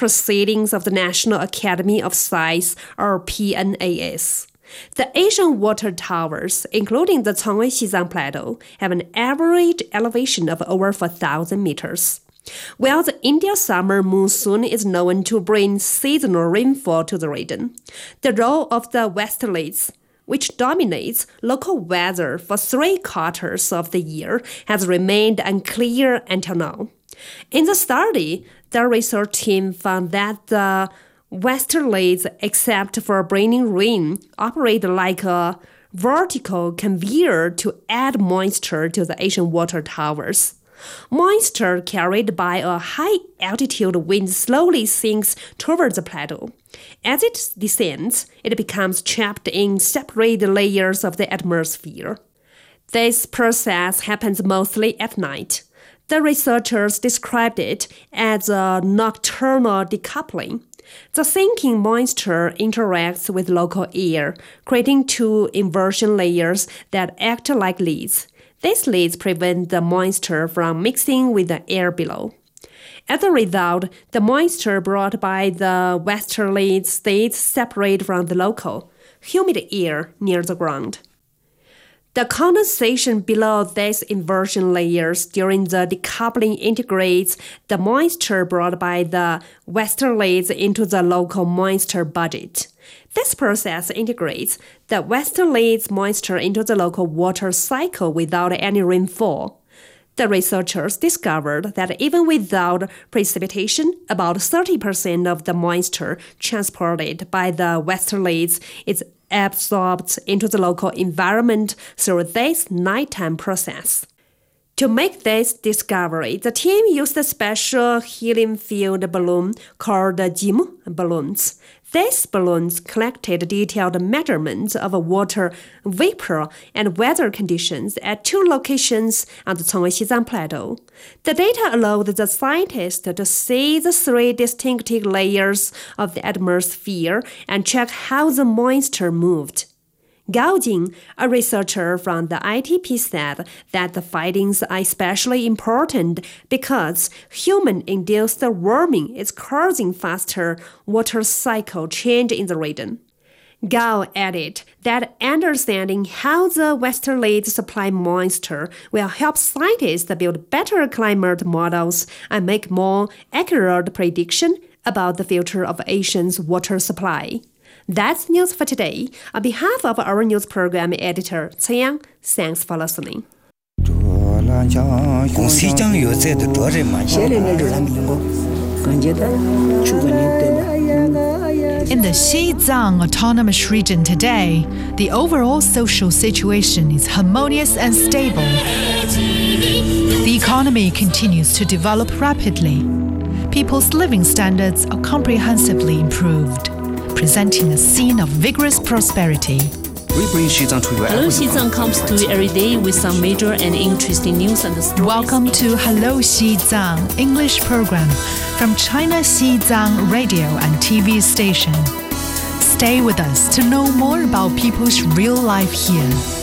proceedings of the National Academy of Science, or PNAS. The Asian water towers, including the Congwei Xizang Plateau, have an average elevation of over 4,000 meters. While the Indian summer monsoon is known to bring seasonal rainfall to the region, the role of the westerlies, which dominates local weather for 3 quarters of the year, has remained unclear until now. In the study, the research team found that the westerlies, except for bringing rain, operate like a vertical conveyor to add moisture to the Asian water towers. Moisture carried by a high-altitude wind slowly sinks towards the plateau. As it descends, it becomes trapped in separate layers of the atmosphere. This process happens mostly at night. The researchers described it as a nocturnal decoupling. The sinking moisture interacts with local air, creating 2 inversion layers that act like leads. These leads prevent the moisture from mixing with the air below. As a result, the moisture brought by the westerly stays separate from the local, humid air near the ground. The condensation below these inversion layers during the decoupling integrates the moisture brought by the westerlies into the local moisture budget. This process integrates the westerlies moisture into the local water cycle without any rainfall. The researchers discovered that even without precipitation, about 30% of the moisture transported by the westerlies is absorbed into the local environment through this nighttime process. To make this discovery, the team used a special helium-filled balloon called JIM balloons. These balloons collected detailed measurements of water vapor and weather conditions at 2 locations on the Congwei Xizang Plateau. The data allowed the scientists to see the 3 distinctive layers of the atmosphere and check how the moisture moved. Gao Jing, a researcher from the ITP, said that the findings are especially important because human-induced warming is causing faster water cycle change in the region. Gao added that understanding how the westerlies supply moisture will help scientists build better climate models and make more accurate predictions about the future of Asia's water supply. That's news for today. On behalf of our news program editor, Cai Yang, thanks for listening. In the Xizang Autonomous Region today, the overall social situation is harmonious and stable. The economy continues to develop rapidly. People's living standards are comprehensively improved, presenting a scene of vigorous prosperity. Hello Xizang comes to you every day with some major and interesting news and stories. Welcome to Hello Xizang English program from China Xizang radio and TV station. Stay with us to know more about people's real life here.